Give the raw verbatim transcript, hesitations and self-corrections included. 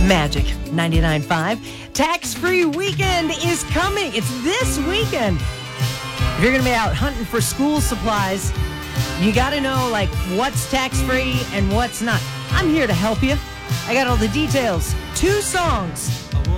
Magic ninety-nine point five. Tax-free weekend is coming. It's this weekend. If you're going to be out hunting for school supplies, you got to know, like, what's tax-free and what's not. I'm here to help you. I got all the details. Two songs